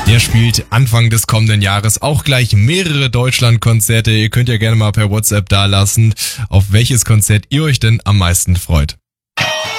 Ihr spielt Anfang des kommenden Jahres auch gleich mehrere Deutschlandkonzerte. Ihr könnt ja gerne mal per WhatsApp dalassen, auf welches Konzert ihr euch denn am meisten freut.